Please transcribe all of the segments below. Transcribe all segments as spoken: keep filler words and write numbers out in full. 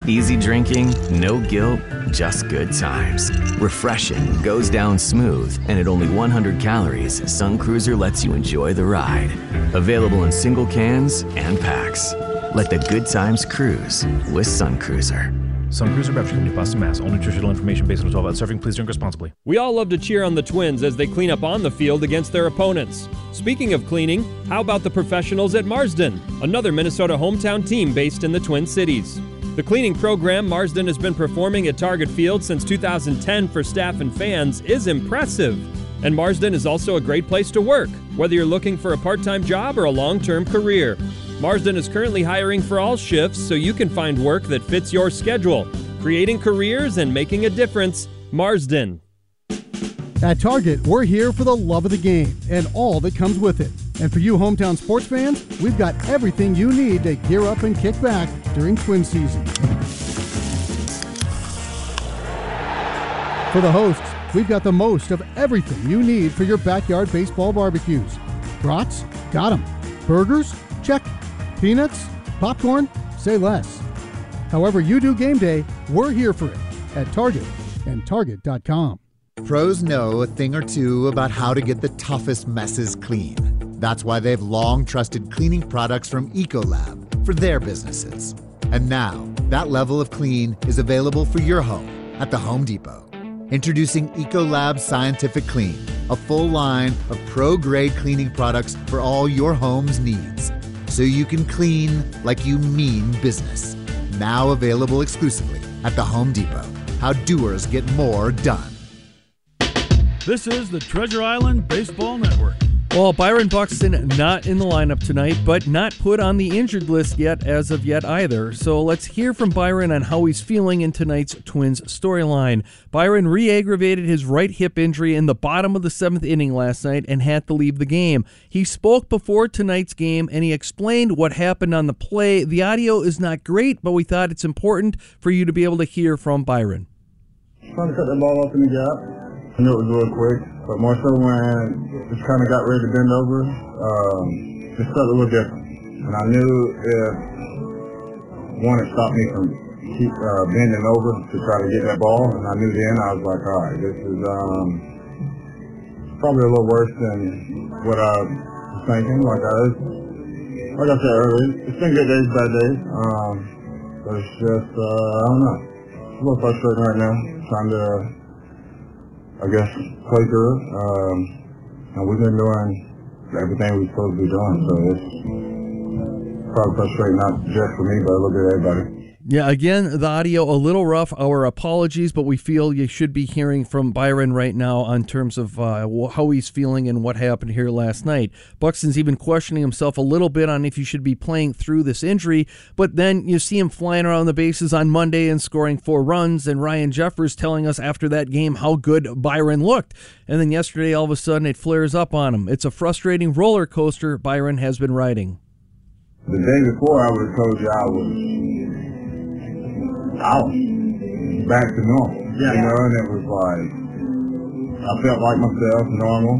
Easy drinking, no guilt, just good times. Refreshing, goes down smooth, and at only one hundred calories, Sun Cruiser lets you enjoy the ride. Available in single cans and packs. Let the good times cruise with Sun Cruiser. Sun Cruiser Beverage Company, Boston, Mass. All nutritional information based on twelve ounce serving. Please drink responsibly. We all love to cheer on the Twins as they clean up on the field against their opponents. Speaking of cleaning, how about the professionals at Marsden, another Minnesota hometown team based in the Twin Cities? The cleaning program Marsden has been performing at Target Field since two thousand ten for staff and fans is impressive. And Marsden is also a great place to work, whether you're looking for a part-time job or a long-term career. Marsden is currently hiring for all shifts so you can find work that fits your schedule. Creating careers and making a difference. Marsden. At Target, we're here for the love of the game and all that comes with it. And for you hometown sports fans, we've got everything you need to gear up and kick back during Twin season. For the hosts, we've got the most of everything you need for your backyard baseball barbecues. Brats? Got 'em. Burgers? Check. Peanuts? Popcorn? Say less. However you do game day, we're here for it at Target and Target dot com. Pros know a thing or two about how to get the toughest messes clean. That's why they've long trusted cleaning products from Ecolab for their businesses. And now, that level of clean is available for your home at the Home Depot. Introducing Ecolab Scientific Clean, a full line of pro-grade cleaning products for all your home's needs. So you can clean like you mean business. Now available exclusively at the Home Depot. How doers get more done. This is the Treasure Island Baseball Network. Well, Byron Buxton not in the lineup tonight, but not put on the injured list yet as of yet either. So let's hear from Byron on how he's feeling in tonight's Twins storyline. Byron re-aggravated his right hip injury in the bottom of the seventh inning last night and had to leave the game. He spoke before tonight's game and he explained what happened on the play. The audio is not great, but we thought it's important for you to be able to hear from Byron. Trying to cut the ball off in the gap. I knew it was real quick, but more so when it kind of got ready to bend over, um, it felt a little different. And I knew if one had stopped me from keep uh, bending over to try to get that ball, and I knew then I was like, all right, this is um, probably a little worse than what I was thinking. Like I, like I said earlier, it's been good days, bad days, um, but it's just uh, I don't know, it's a little frustrating right now, trying to. I guess, play through it. Um, and we've been doing everything we're supposed to be doing, so it's probably frustrating not just for me, but a little bit of everybody. Yeah, again, the audio a little rough. Our apologies, but we feel you should be hearing from Byron right now on terms of uh, how he's feeling and what happened here last night. Buxton's even questioning himself a little bit on if he should be playing through this injury, but then you see him flying around the bases on Monday and scoring four runs, and Ryan Jeffers telling us after that game how good Byron looked. And then yesterday, all of a sudden, it flares up on him. It's a frustrating roller coaster Byron has been riding. The day before, I would have told you I was out, back to normal, yeah. You know, and it was like, I felt like myself, normal.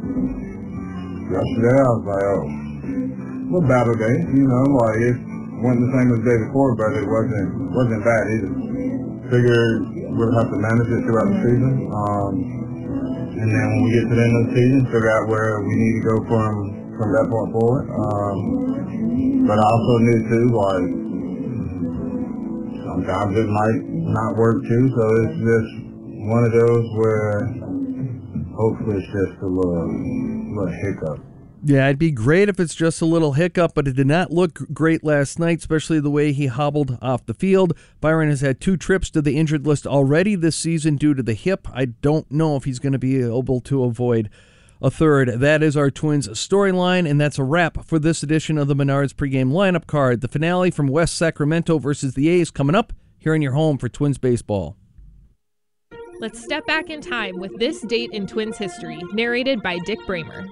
Yesterday, I was like, oh, a little battle day, you know, like it wasn't the same as the day before, but it wasn't wasn't bad either. Figured we'll have to manage it throughout the season, um, and then when we get to the end of the season, figure out where we need to go from, from that point forward. Um, but I also knew too, like, sometimes it might not work too, so it's just one of those where hopefully it's just a little, little hiccup. Yeah, it'd be great if it's just a little hiccup, but it did not look great last night, especially the way he hobbled off the field. Byron has had two trips to the injured list already this season due to the hip. I don't know if he's going to be able to avoid a third. That is our Twins storyline, and that's a wrap for this edition of the Menards pregame lineup card. The finale from West Sacramento versus the A's coming up here in your home for Twins baseball. Let's step back in time with this date in Twins history, narrated by Dick Bramer.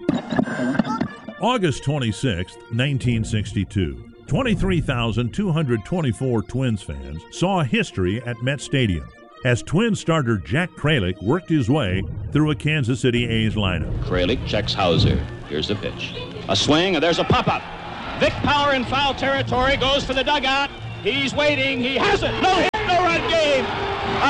August twenty-sixth, nineteen sixty-two. twenty-three thousand two hundred twenty-four Twins fans saw history at Met Stadium as Twins starter Jack Kralik worked his way through a Kansas City A's lineup. Kralik checks Hauser. Here's the pitch. A swing, and there's a pop-up. Vic Power in foul territory goes for the dugout. He's waiting. He has it. No hit.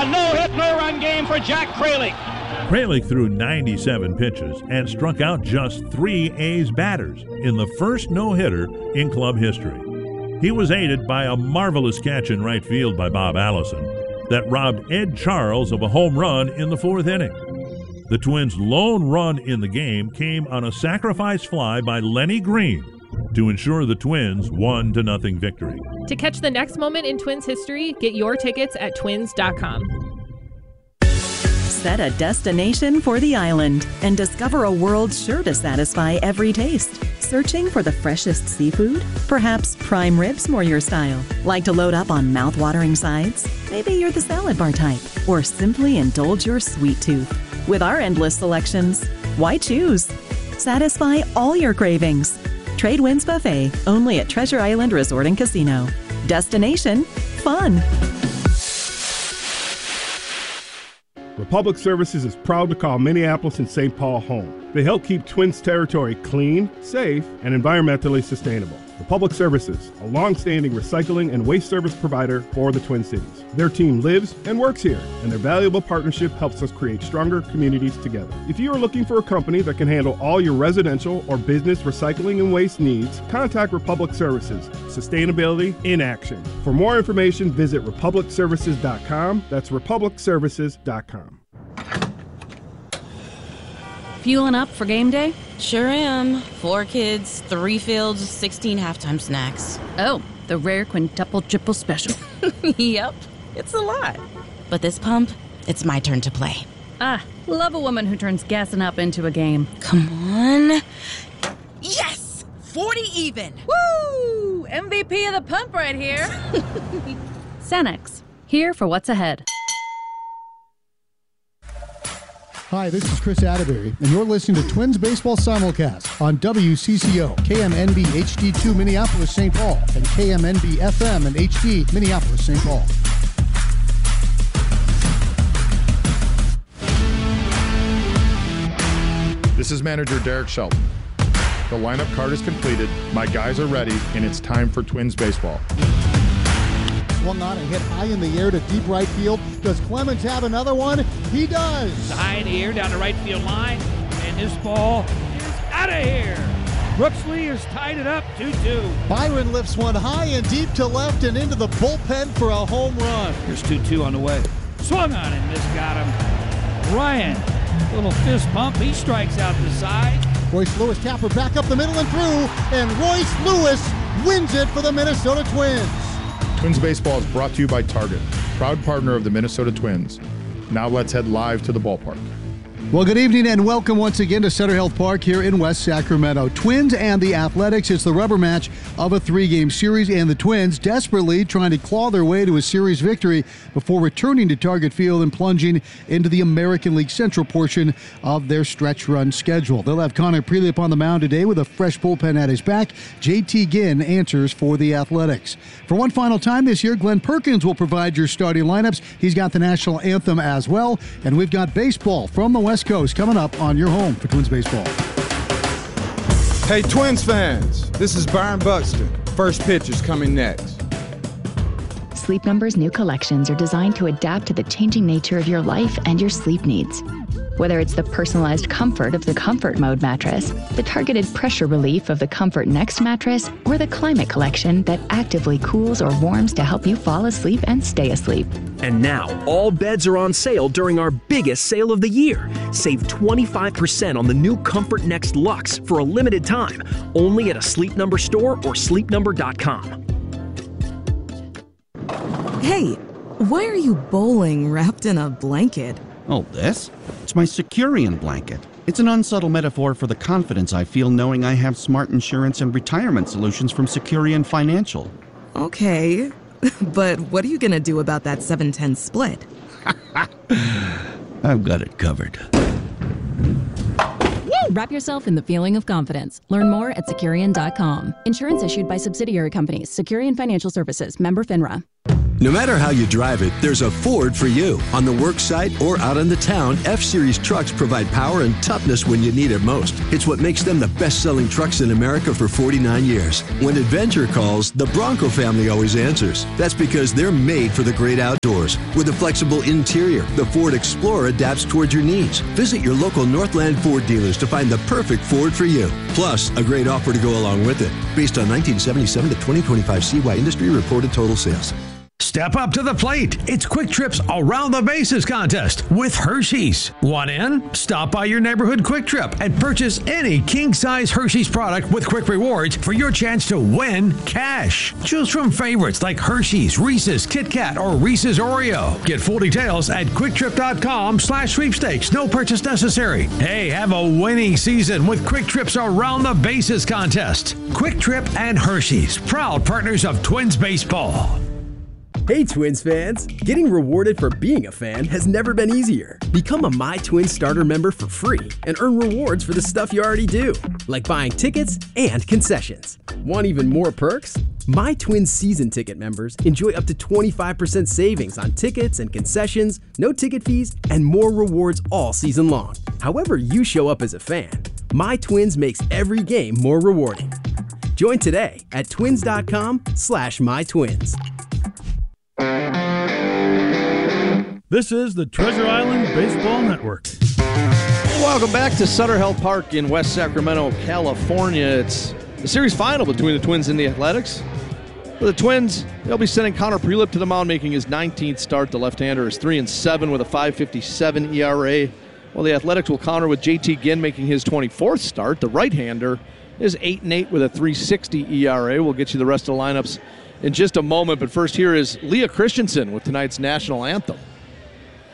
A no-hit, no-run game for Jack Kralik. Kralik threw ninety-seven pitches and struck out just three A's batters in the first no-hitter in club history. He was aided by a marvelous catch in right field by Bob Allison that robbed Ed Charles of a home run in the fourth inning. The Twins' lone run in the game came on a sacrifice fly by Lenny Green to ensure the Twins one to nothing victory. To catch the next moment in Twins history, get your tickets at twins dot com. Set a destination for the island and discover a world sure to satisfy every taste. Searching for the freshest seafood? Perhaps prime ribs more your style. Like to load up on mouth-watering sides? Maybe you're the salad bar type. Or simply indulge your sweet tooth. With our endless selections, why choose? Satisfy all your cravings. Trade Winds Buffet, only at Treasure Island Resort and Casino. Destination, fun. Republic Services is proud to call Minneapolis and Saint Paul home. They help keep Twins territory clean, safe, and environmentally sustainable. Republic Services, a long-standing recycling and waste service provider for the Twin Cities. Their team lives and works here, and their valuable partnership helps us create stronger communities together. If you are looking for a company that can handle all your residential or business recycling and waste needs, contact Republic Services. Sustainability in action. For more information, visit republic services dot com. That's republic services dot com. Fueling up for game day? Sure am. Four kids, three fields, sixteen halftime snacks. Oh, the rare quintuple triple special. Yep, it's a lot. But this pump, it's my turn to play. Ah, love a woman who turns gassing up into a game. Come on. Yes! forty even! Woo! M V P of the pump right here. Cenex, here for what's ahead. Hi, this is Chris Atterbury, and you're listening to Twins Baseball Simulcast on W C C O, K M N B H D two Minneapolis Saint Paul, and K M N B F M and H D Minneapolis Saint Paul. This is manager Derek Shelton. The lineup card is completed, my guys are ready, and it's time for Twins baseball. Swung on and hit high in the air to deep right field. Does Clemens have another one? He does. It's high in the air down the right field line, and this ball is out of here. Brooks Lee has tied it up two two. Byron lifts one high and deep to left and into the bullpen for a home run. Here's two two on the way. Swung on and missed, got him. Ryan, little fist pump, he strikes out the side. Royce Lewis Tapper back up the middle and through, and Royce Lewis wins it for the Minnesota Twins. Twins baseball is brought to you by Target, proud partner of the Minnesota Twins. Now let's head live to the ballpark. Well, good evening and welcome once again to Sutter Health Park here in West Sacramento. Twins and the Athletics. It's the rubber match of a three-game series, and the Twins desperately trying to claw their way to a series victory before returning to Target Field and plunging into the American League Central portion of their stretch run schedule. They'll have Connor Prelip on the mound today with a fresh bullpen at his back. J T Ginn answers for the Athletics. For one final time this year, Glenn Perkins will provide your starting lineups. He's got the national anthem as well, and we've got baseball from the West Coast coming up on your home for Twins baseball. Hey, Twins fans, this is Byron Buxton. First pitch is coming next. Sleep Number's new collections are designed to adapt to the changing nature of your life and your sleep needs. Whether it's the personalized comfort of the Comfort Mode mattress, the targeted pressure relief of the Comfort Next mattress, or the Climate Collection that actively cools or warms to help you fall asleep and stay asleep. And now, all beds are on sale during our biggest sale of the year. Save twenty-five percent on the new Comfort Next Luxe for a limited time, only at a Sleep Number store or sleep number dot com. Hey, why are you bowling wrapped in a blanket? Oh, this? It's my Securian blanket. It's an unsubtle metaphor for the confidence I feel knowing I have smart insurance and retirement solutions from Securian Financial. Okay, but what are you going to do about that seven ten split? I've got it covered. Wrap yourself in the feeling of confidence. Learn more at Securian dot com. Insurance issued by subsidiary companies. Securian Financial Services. Member FINRA. No matter how you drive it, there's a Ford for you. On the work site or out in the town, F-Series trucks provide power and toughness when you need it most. It's what makes them the best-selling trucks in America for forty-nine years. When adventure calls, the Bronco family always answers. That's because they're made for the great outdoors. With a flexible interior, the Ford Explorer adapts towards your needs. Visit your local Northland Ford dealers to find the perfect Ford for you. Plus, a great offer to go along with it. Based on nineteen seventy-seven to twenty twenty-five C Y industry reported total sales. Step up to the plate. It's Quick Trip's Around the Bases contest with Hershey's. Want in? Stop by your neighborhood Quick Trip and purchase any king-size Hershey's product with Quick Rewards for your chance to win cash. Choose from favorites like Hershey's, Reese's, Kit Kat, or Reese's Oreo. Get full details at quicktrip.com slash sweepstakes. No purchase necessary. Hey, have a winning season with Quick Trip's Around the Bases contest. Quick Trip and Hershey's, proud partners of Twins baseball. Hey Twins fans! Getting rewarded for being a fan has never been easier. Become a My Twins starter member for free and earn rewards for the stuff you already do, like buying tickets and concessions. Want even more perks? My Twins season ticket members enjoy up to twenty-five percent savings on tickets and concessions, no ticket fees, and more rewards all season long. However you show up as a fan, My Twins makes every game more rewarding. Join today at twins.com slash mytwins. This is the Treasure Island Baseball Network. Welcome back to Sutter Health Park in West Sacramento, California. It's the series final between the Twins and the Athletics. For the Twins, they'll be sending Connor Prelip to the mound, making his nineteenth start. The left-hander is three and seven with a five fifty-seven E R A. While the Athletics will counter with J T Ginn making his twenty-fourth start. The right-hander is eight and eight with a three sixty E R A. We'll get you the rest of the lineups in just a moment, but first here is Leah Christensen with tonight's national anthem.